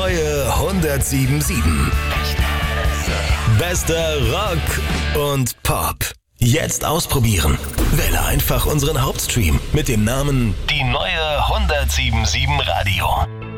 neue 107.7. Bester Rock und Pop. Jetzt ausprobieren. Wähle einfach unseren Hauptstream mit dem Namen Die neue 107.7 Radio.